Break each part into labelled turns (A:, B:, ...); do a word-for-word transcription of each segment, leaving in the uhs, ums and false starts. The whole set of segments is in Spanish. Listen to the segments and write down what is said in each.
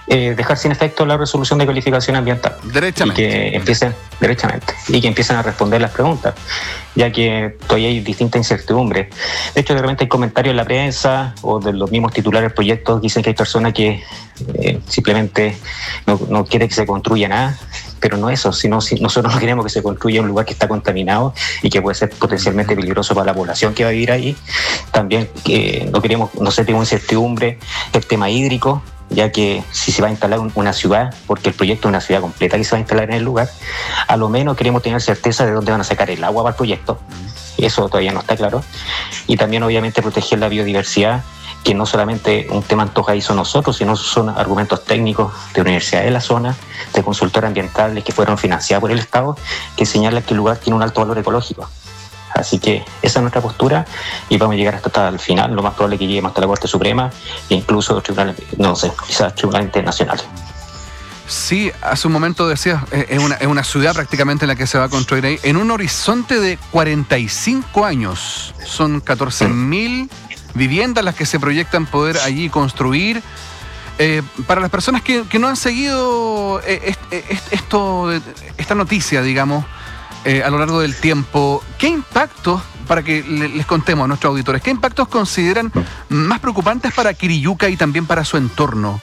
A: eh, dejar sin efecto la resolución de calificación ambiental.
B: Derechamente.
A: Y que empiecen, derechamente, y que empiecen a responder las preguntas, ya que todavía hay distinta incertidumbre. De hecho, de repente hay comentarios en la prensa o de los mismos titulares del proyecto que dicen que hay personas que eh, simplemente no, no quieren que se construya nada, pero no eso, sino si nosotros no queremos que se construya un lugar que está contaminado y que puede ser potencialmente peligroso para la población que va a vivir ahí. También eh, no queremos, no sé, tengo incertidumbre el tema hídrico, ya que si se va a instalar una ciudad, porque el proyecto es una ciudad completa que se va a instalar en el lugar, a lo menos queremos tener certeza de dónde van a sacar el agua para el proyecto. Eso todavía no está claro. Y también obviamente proteger la biodiversidad, que no solamente un tema antojadizo nosotros, sino son argumentos técnicos de universidades de la zona, de consultores ambientales que fueron financiados por el Estado, que señalan que el lugar tiene un alto valor ecológico. Así que esa es nuestra postura y vamos a llegar hasta, hasta el final. Lo más probable es que lleguemos hasta la Corte Suprema e incluso tribunales, no sé, quizás tribunales internacionales.
B: Sí, hace un momento decías, es una, es una ciudad prácticamente en la que se va a construir ahí, en un horizonte de cuarenta y cinco años. Son catorce mil viviendas las que se proyectan poder allí construir. Eh, para las personas que, que no han seguido eh, esto, esta noticia, digamos, eh, a lo largo del tiempo, ¿qué impactos, para que les contemos a nuestros auditores, qué impactos consideran más preocupantes para Quiriyuca y también para su entorno?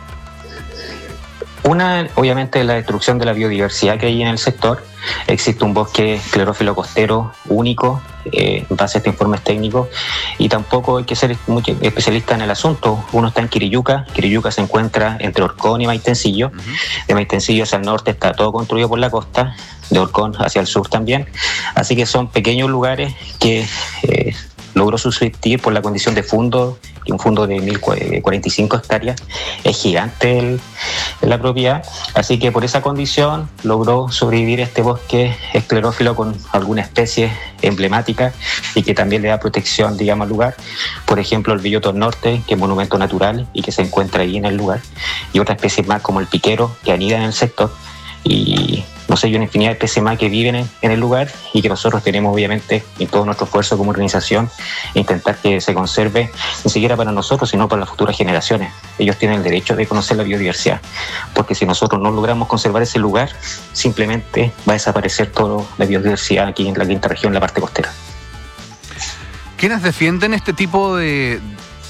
A: Una, obviamente, la destrucción de la biodiversidad que hay en el sector. Existe un bosque esclerófilo costero único, eh, en base a estos informes técnicos, y tampoco hay que ser muy especialista en el asunto. Uno está en Quiriyuca. Quiriyuca se encuentra entre Orcón y Maitencillo. Uh-huh. De Maitencillo hacia el norte está todo construido por la costa, de Orcón hacia el sur también. Así que son pequeños lugares que eh, logró subsistir por la condición de fundo, y un fundo de mil cuarenta y cinco hectáreas. Es gigante el, la propiedad, así que por esa condición logró sobrevivir este bosque esclerófilo con alguna especie emblemática y que también le da protección, digamos, al lugar. Por ejemplo, el Belloto Norte, que es monumento natural y que se encuentra ahí en el lugar, y otras especies más como el piquero, que anida en el sector, y no sé, hay una infinidad de especies más que viven en, en el lugar y que nosotros tenemos, obviamente, en todo nuestro esfuerzo como organización, intentar que se conserve, ni siquiera para nosotros, sino para las futuras generaciones. Ellos tienen el derecho de conocer la biodiversidad, porque si nosotros no logramos conservar ese lugar, simplemente va a desaparecer toda la biodiversidad aquí en la quinta región, en la parte costera.
B: ¿Quiénes defienden este tipo de,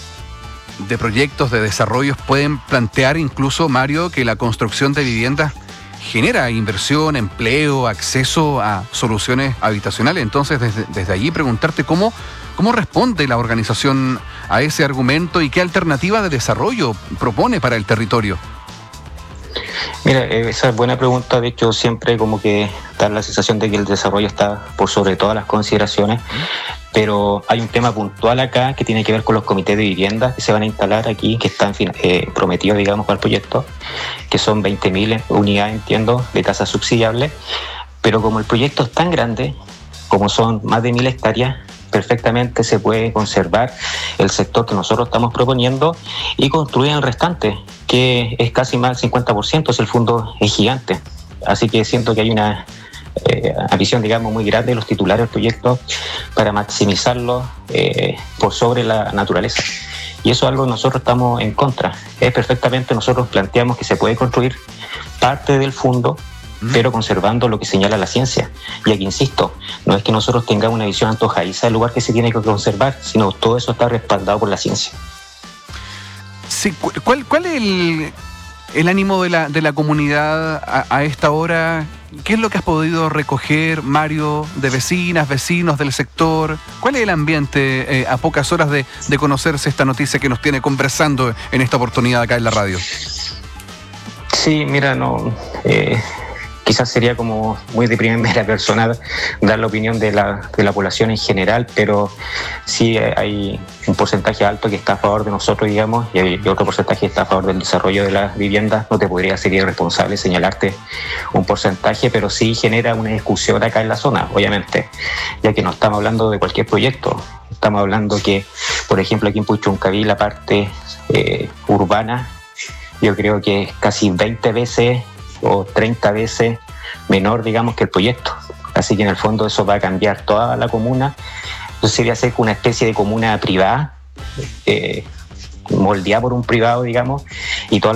B: de proyectos, de desarrollos, pueden plantear incluso, Mario, que la construcción de viviendas genera inversión, empleo, acceso a soluciones habitacionales? Entonces, desde, desde allí preguntarte cómo, cómo responde la organización a ese argumento y qué alternativa de desarrollo propone para el territorio.
A: Mira, esa es buena pregunta. De hecho, siempre como que da la sensación de que el desarrollo está por sobre todas las consideraciones, pero hay un tema puntual acá que tiene que ver con los comités de vivienda que se van a instalar aquí, que están eh, prometidos, digamos, para el proyecto, que son veinte mil unidades, entiendo, de casas subsidiables, pero como el proyecto es tan grande, como son más de mil hectáreas, perfectamente se puede conservar el sector que nosotros estamos proponiendo y construir el restante, que es casi más del cincuenta por ciento, si el fondo es gigante. Así que siento que hay una eh, visión, digamos, muy grande de los titulares del proyecto para maximizarlo eh, por sobre la naturaleza. Y eso es algo que nosotros estamos en contra. Es perfectamente, nosotros planteamos que se puede construir parte del fondo, pero conservando lo que señala la ciencia. Y aquí insisto, no es que nosotros tengamos una visión antojadiza del lugar que se tiene que conservar, sino todo eso está respaldado por la ciencia.
B: Sí, ¿cuál, cuál es el, el ánimo de la, de la comunidad a, a esta hora? ¿Qué es lo que has podido recoger, Mario, de vecinas, vecinos del sector? ¿Cuál es el ambiente eh, a pocas horas de, de conocerse esta noticia que nos tiene conversando en esta oportunidad acá en la radio?
A: Sí, mira, no... Eh... Quizás sería como muy de primera persona dar la opinión de la, de la población en general, pero sí hay un porcentaje alto que está a favor de nosotros, digamos, y hay otro porcentaje que está a favor del desarrollo de las viviendas. No te podría ser irresponsable señalarte un porcentaje, pero sí genera una discusión acá en la zona, obviamente, ya que no estamos hablando de cualquier proyecto. Estamos hablando que, por ejemplo, aquí en Puchuncaví, la parte eh, urbana, yo creo que es casi veinte veces o treinta veces menor, digamos, que el proyecto. Así que en el fondo eso va a cambiar toda la comuna. Entonces sería ser una especie de comuna privada, eh, moldeada por un privado, digamos, y toda